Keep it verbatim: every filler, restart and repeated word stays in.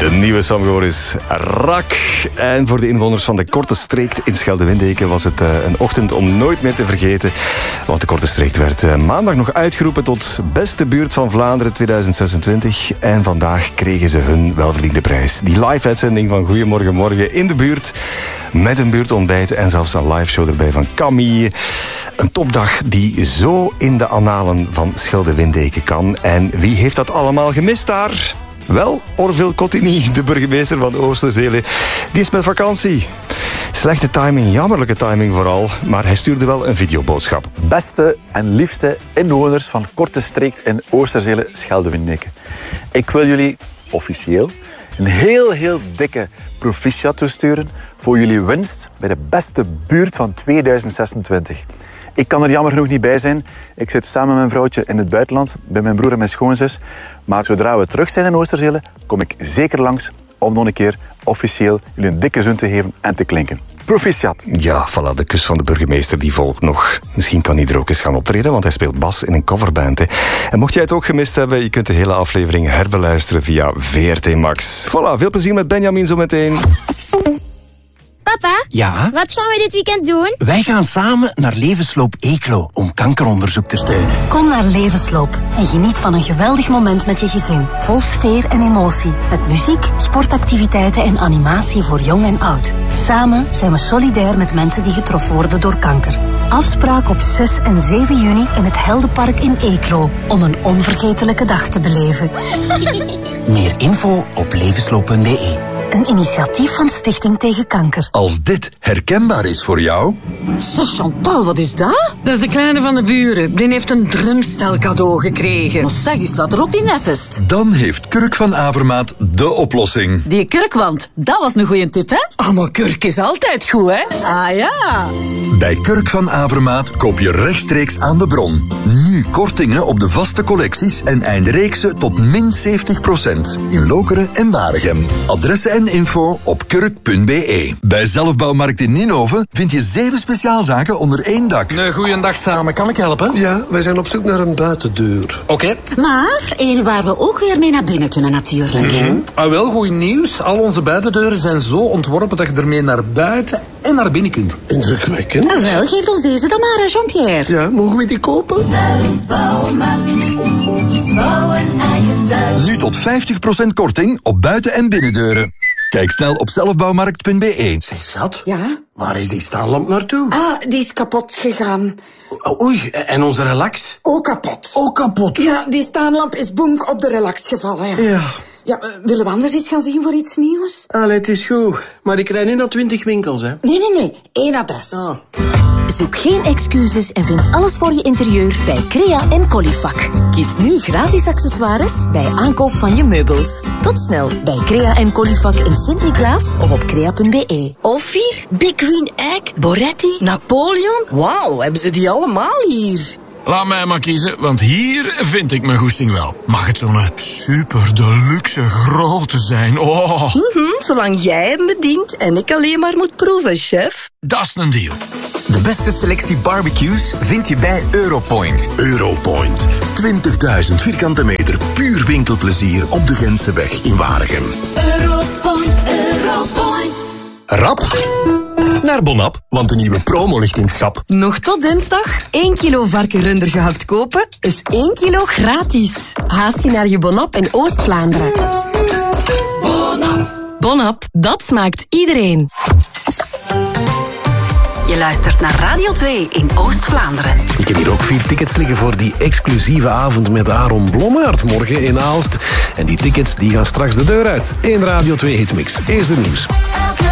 De nieuwe song is Rak. En voor de inwoners van de Korte Streek in Schelde-Windeken was het uh, een ochtend om nooit meer te vergeten. Want de Korte Streek werd uh, maandag nog uitgeroepen tot beste buurt van Vlaanderen tweeduizend zesentwintig. En vandaag kregen ze hun welverdiende prijs. Die live-uitzending van Goeiemorgen Morgen in de buurt. Met een buurtontbijt en zelfs een live show erbij van Camille. Een topdag die zo in de annalen van Schelde-Windeken kan. En wie heeft dat allemaal gemist daar? Wel, Orville Cottini, de burgemeester van Oosterzele, die is met vakantie. Slechte timing, jammerlijke timing vooral, maar hij stuurde wel een videoboodschap. Beste en liefste inwoners van Korte Streek in Oosterzele, Schelde-Windeken. Ik wil jullie officieel een heel, heel dikke proficiat toesturen voor jullie winst bij de beste buurt van tweeduizend zesentwintig. Ik kan er jammer genoeg niet bij zijn. Ik zit samen met mijn vrouwtje in het buitenland, bij mijn broer en mijn schoonzus. Maar zodra we terug zijn in Oosterzele, kom ik zeker langs om nog een keer officieel jullie een dikke zoen te geven en te klinken. Proficiat. Ja, voilà, de kus van de burgemeester die volgt nog. Misschien kan hij er ook eens gaan optreden, want hij speelt bas in een coverband. Hè. En mocht jij het ook gemist hebben, je kunt de hele aflevering herbeluisteren via V R T Max. Voilà, veel plezier met Benjamin zometeen. Papa? Ja? Wat gaan we dit weekend doen? Wij gaan samen naar Levensloop Eeklo om kankeronderzoek te steunen. Kom naar Levensloop en geniet van een geweldig moment met je gezin. Vol sfeer en emotie. Met muziek, sportactiviteiten en animatie voor jong en oud. Samen zijn we solidair met mensen die getroffen worden door kanker. Afspraak op zes en zeven juni in het Heldenpark in Eeklo. Om een onvergetelijke dag te beleven. Meer info op levensloop punt b e. Een initiatief van Stichting Tegen Kanker. Als dit herkenbaar is voor jou... Zeg Chantal, wat is dat? Dat is de kleine van de buren. Die heeft een drumstel cadeau gekregen. Maar zeg, die slaat er ook die nefest. Dan heeft Kurk van Avermaat de oplossing. Die kurkwand, dat was een goeie tip, hè? Ah, maar kurk is altijd goed, hè? Ah ja. Bij Kurk van Avermaat koop je rechtstreeks aan de bron. Nu kortingen op de vaste collecties en eindreeksen tot min zeventig procent. In Lokeren en Waregem. Adressen en info op kurk punt b e. Bij Zelfbouwmarkt in Ninove vind je zeven speciaalzaken onder één dak. Een goeiedag samen, kan ik helpen? Ja, wij zijn op zoek naar een buitendeur. Oké. Okay. Maar één waar we ook weer mee naar binnen kunnen natuurlijk. Mm-hmm. Ah, wel, goed nieuws. Al onze buitendeuren zijn zo ontworpen dat je ermee naar buiten en naar binnen kunt. Indrukwekkend. Nou wel, geef ons deze dan maar, Jean-Pierre. Ja, mogen we die kopen? Zelfbouwmarkt. Bouwen eigen thuis. Nu tot vijftig procent korting op buiten- en binnendeuren. Kijk snel op zelfbouwmarkt punt b e. Zeg, schat. Ja? Waar is die staanlamp naartoe? Ah, die is kapot gegaan. Oei, en onze relax? Ook kapot. Ook kapot? Ja, die staanlamp is bonk op de relax gevallen. Ja. Ja. Ja, uh, willen we anders eens gaan zien voor iets nieuws? Allee, het is goed. Maar ik rijd niet naar twintig winkels, hè. Nee, nee, nee. Eén adres. Ah. Zoek geen excuses en vind alles voor je interieur bij Crea en Colifac. Kies nu gratis accessoires bij aankoop van je meubels. Tot snel bij Crea en Colifac in Sint-Niklaas of op crea punt b e. Ophir, Big Green Egg, Boretti, Napoleon. Wauw, hebben ze die allemaal hier? Laat mij maar kiezen, want hier vind ik mijn goesting wel. Mag het zo'n super deluxe grote zijn? Oh. Mm-hmm, zolang jij hem bedient en ik alleen maar moet proeven, chef. Dat is een deal. De beste selectie barbecues vind je bij Europoint. Europoint. twintigduizend vierkante meter puur winkelplezier op de Gentseweg in Waregem. Europoint, Europoint. Rap naar Bonap, want de nieuwe promo ligt in het schap. Nog tot dinsdag. één kilo varkenrunder gehakt kopen is één kilo gratis. Haast je naar je Bonap in Oost-Vlaanderen. Bonap. Bonap, dat smaakt iedereen. Je luistert naar Radio twee in Oost-Vlaanderen. Ik heb hier ook vier tickets liggen voor die exclusieve avond met Aaron Blommaert morgen in Aalst. En die tickets die gaan straks de deur uit in Radio twee Hitmix. Eerst het nieuws.